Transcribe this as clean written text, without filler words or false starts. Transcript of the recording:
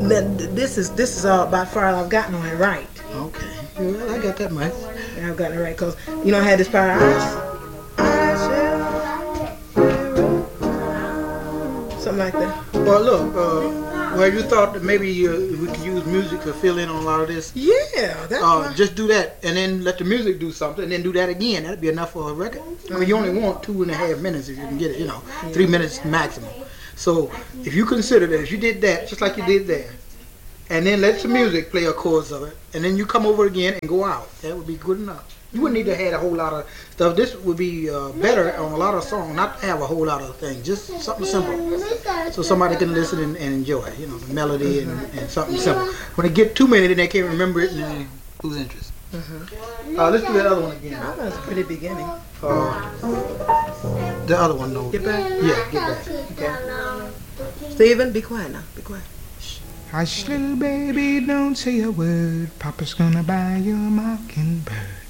This is all by far I've gotten on it right. Okay. Well, I got that much. Yeah, I've gotten it right because I had this part. Something like that. Well, look. Well, you thought that maybe we could use music to fill in on a lot of this. Yeah, that's just do that, and then let the music do something, and then do that again. That'd be enough for a record. I mean, you only want 2.5 minutes if you can get it. 3 minutes maximum. So if you consider that, if you did that, just like you did there, and then let the music play a chorus of it, and then you come over again and go out, that would be good enough. You wouldn't need to have a whole lot of stuff. This would be better on a lot of songs, not to have a whole lot of things, just something simple, so somebody can listen and enjoy. The melody and something simple. When they get too many, then they can't remember it and they lose interest. Let's do that other one again. That was a pretty beginning. The other one, though. Get back? Yeah, get back. Okay. Stephen, be quiet now. Be quiet. Hush, little baby, don't say a word. Papa's gonna buy you a mockingbird.